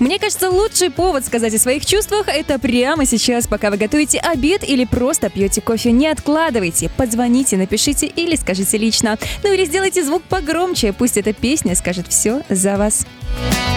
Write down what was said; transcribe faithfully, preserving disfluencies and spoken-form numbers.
Мне кажется, лучший повод сказать о своих чувствах — это прямо сейчас, пока вы готовите обед или просто пьете кофе. Не откладывайте, позвоните, напишите или скажите лично. Ну или сделайте звук погромче, пусть эта песня скажет все за вас.